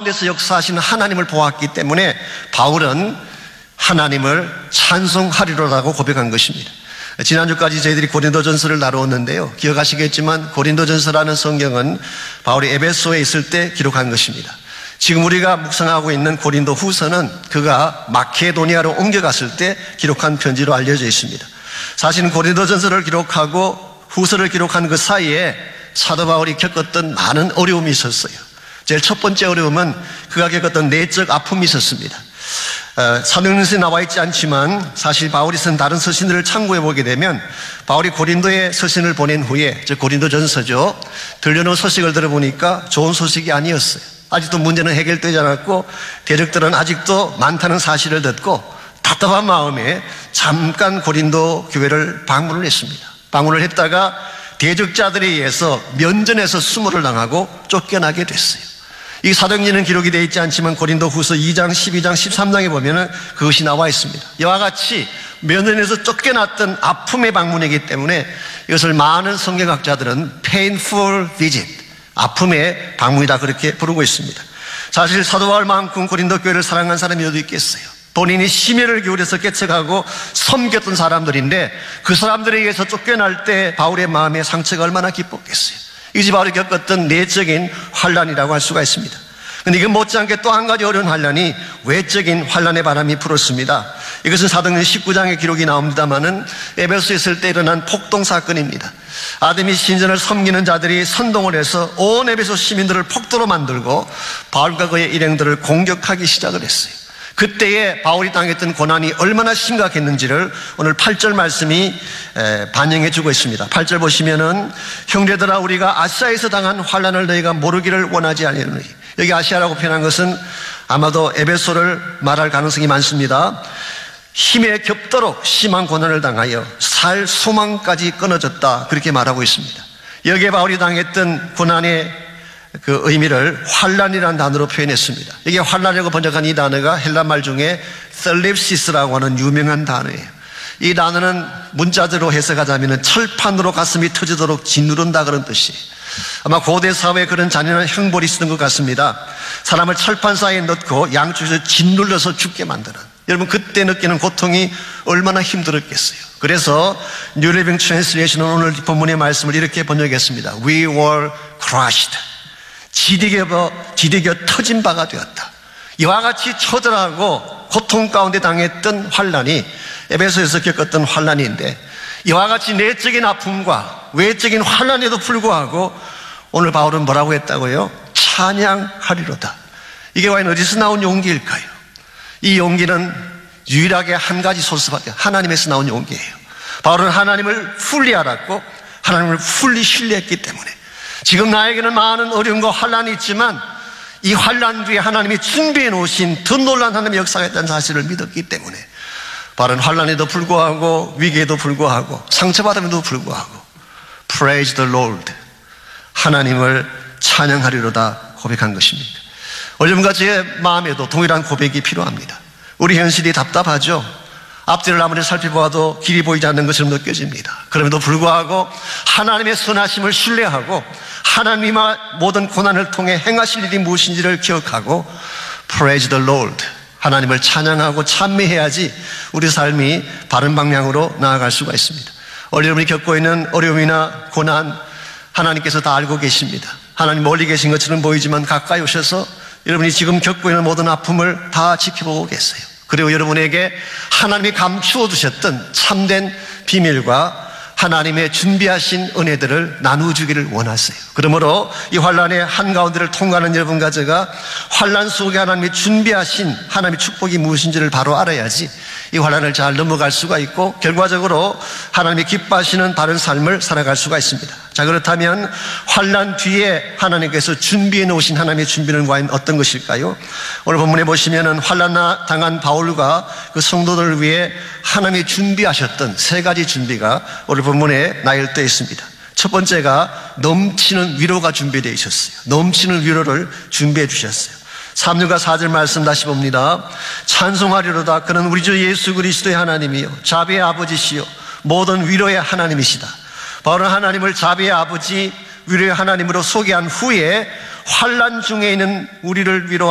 가운데서 역사하시는 하나님을 보았기 때문에 바울은 하나님을 찬송하리로라고 고백한 것입니다. 지난주까지 저희들이 고린도전서를 다루었는데요, 기억하시겠지만 고린도전서라는 성경은 바울이 에베소에 있을 때 기록한 것입니다. 지금 우리가 묵상하고 있는 고린도 후서는 그가 마케도니아로 옮겨갔을 때 기록한 편지로 알려져 있습니다. 사실은 고린도전서를 기록하고 후서를 기록한 그 사이에 사도 바울이 겪었던 많은 어려움이 있었어요. 제일 첫 번째 어려움은 그가 겪었던 내적 아픔이 있었습니다. 사도행전에 나와 있지 않지만 사실 바울이 쓴 다른 서신들을 참고해 보게 되면 바울이 고린도에 서신을 보낸 후에, 즉 고린도전서죠, 들려놓은 소식을 들어보니까 좋은 소식이 아니었어요. 아직도 문제는 해결되지 않았고 대적들은 아직도 많다는 사실을 듣고 답답한 마음에 잠깐 고린도 교회를 방문을 했습니다. 방문을 했다가 대적자들에 의해서 면전에서 수모를 당하고 쫓겨나게 됐어요. 이 사도행전은 기록이 되어 있지 않지만 고린도 후서 2장, 12장, 13장에 보면 그것이 나와 있습니다. 이와 같이 면전에서 쫓겨났던 아픔의 방문이기 때문에 이것을 많은 성경학자들은 painful visit, 아픔의 방문이다, 그렇게 부르고 있습니다. 사실 사도 바울만큼 고린도 교회를 사랑한 사람이 어디 있겠어요. 본인이 심혈을 기울여서 개척하고 섬겼던 사람들인데 그 사람들에 의해서 쫓겨날 때 바울의 마음에 상처가 얼마나 깊었겠어요. 이것이 바로 겪었던 내적인 환난이라고 할 수가 있습니다. 그런데 이건 못지않게 또 한 가지 어려운 환난이 외적인 환난의 바람이 불었습니다. 이것은 사도행전 19장의 기록이 나옵니다마는 에베소에 있을 때 일어난 폭동 사건입니다. 아데미 신전을 섬기는 자들이 선동을 해서 온 에베소 시민들을 폭도로 만들고 바울과 그의 일행들을 공격하기 시작을 했어요. 그때에 바울이 당했던 고난이 얼마나 심각했는지를 오늘 8절 말씀이 반영해 주고 있습니다. 8절 보시면은, 형제들아, 우리가 아시아에서 당한 환난을 너희가 모르기를 원하지 아니하노니. 여기 아시아라고 표현한 것은 아마도 에베소를 말할 가능성이 많습니다. 힘에 겹도록 심한 고난을 당하여 살 소망까지 끊어졌다, 그렇게 말하고 있습니다. 여기에 바울이 당했던 고난의 그 의미를 환난이라는 단어로 표현했습니다. 이게 환난이라고 번역한 이 단어가 헬라 말 중에 셀립시스라고 하는 유명한 단어예요. 이 단어는 문자대로 해석하자면 철판으로 가슴이 터지도록 짓누른다, 그런 뜻이에요. 아마 고대 사회에 그런 잔인한 형벌이 있었던 것 같습니다. 사람을 철판 사이에 넣고 양쪽에서 짓눌러서 죽게 만드는, 여러분 그때 느끼는 고통이 얼마나 힘들었겠어요. 그래서 뉴 리빙 트랜슬레이션은 오늘 본문의 말씀을 이렇게 번역했습니다. We were crushed. 디디겨 터진 바가 되었다. 이와 같이 처절하고 고통 가운데 당했던 환난이 에베소에서 겪었던 환난인데, 이와 같이 내적인 아픔과 외적인 환난에도 불구하고 오늘 바울은 뭐라고 했다고요? 찬양하리로다. 이게 과연 어디서 나온 용기일까요? 이 용기는 유일하게 한 가지 소스밖에, 하나님에서 나온 용기예요. 바울은 하나님을 풀리 알았고 하나님을 풀리 신뢰했기 때문에 지금 나에게는 많은 어려움과 환난이 있지만 이 환난 뒤에 하나님이 준비해 놓으신 더 놀라운 하나님의 역사가 있다는 사실을 믿었기 때문에 바른 환난에도 불구하고 위기에도 불구하고 상처받음에도 불구하고 Praise the Lord, 하나님을 찬양하리로다 고백한 것입니다. 어려움과 제 마음에도 동일한 고백이 필요합니다. 우리 현실이 답답하죠. 앞뒤를 아무리 살펴보아도 길이 보이지 않는 것처럼 느껴집니다. 그럼에도 불구하고 하나님의 선하심을 신뢰하고 하나님이 모든 고난을 통해 행하실 일이 무엇인지를 기억하고 Praise the Lord, 하나님을 찬양하고 찬미해야지 우리 삶이 바른 방향으로 나아갈 수가 있습니다. 여러분이 겪고 있는 어려움이나 고난 하나님께서 다 알고 계십니다. 하나님 멀리 계신 것처럼 보이지만 가까이 오셔서 여러분이 지금 겪고 있는 모든 아픔을 다 지켜보고 계세요. 그리고 여러분에게 하나님이 감추어 두셨던 참된 비밀과 하나님의 준비하신 은혜들을 나누어주기를 원하세요. 그러므로 이 환난의 한가운데를 통과하는 여러분과 제가 환난 속에 하나님이 준비하신 하나님의 축복이 무엇인지를 바로 알아야지 이 환난을 잘 넘어갈 수가 있고 결과적으로 하나님이 기뻐하시는 바른 삶을 살아갈 수가 있습니다. 자, 그렇다면 환난 뒤에 하나님께서 준비해 놓으신 하나님의 준비는 과연 어떤 것일까요? 오늘 본문에 보시면은 환난 당한 바울과 그 성도들을 위해 하나님이 준비하셨던 세 가지 준비가 오늘 본문에 나열되어 있습니다. 첫 번째가 넘치는 위로가 준비되어 있었어요. 넘치는 위로를 준비해 주셨어요. 3절과 4절 말씀 다시 봅니다. 찬송하리로다. 그는 우리 주 예수 그리스도의 하나님이요 자비의 아버지시요 모든 위로의 하나님이시다. 바울은 하나님을 자비의 아버지, 위로의 하나님으로 소개한 후에 환난 중에 있는 우리를 위로